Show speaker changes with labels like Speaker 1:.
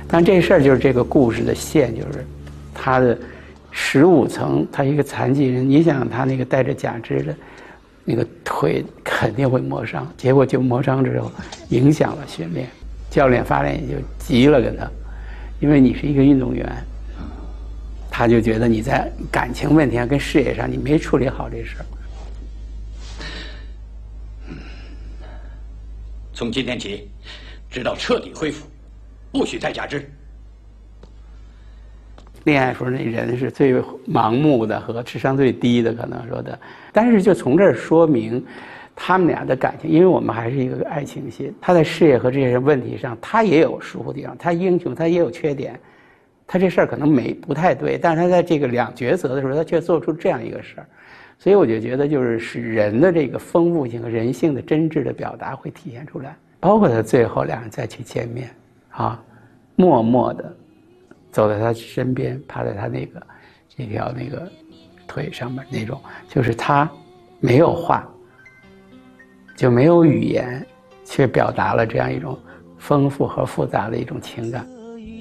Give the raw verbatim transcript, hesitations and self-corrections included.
Speaker 1: 但这事儿就是这个故事的线，就是他的十五层，他一个残疾人，你想他那个带着假肢的那个腿肯定会磨伤，结果就磨伤之后影响了训练，教练发现也就急了跟他，因为你是一个运动员，他就觉得你在感情问题上跟事业上你没处理好这事儿。
Speaker 2: 从今天起，直到彻底恢复，不许再假肢。
Speaker 1: 恋爱时候那人是最盲目的和智商最低的，可能说的。但是就从这儿说明，他们俩的感情，因为我们还是一个爱情戏，他在事业和这些问题上，他也有疏忽地方，他英雄，他也有缺点，他这事儿可能没不太对，但是他在这个两抉择的时候，他却做出这样一个事儿。所以我就觉得，就是使人的这个丰富性和人性的真挚的表达会体现出来，包括他最后两人再去见面，啊，默默的走在他身边，趴在他那个这条那个腿上面那种，就是他没有话，就没有语言，却表达了这样一种丰富和复杂的一种情感。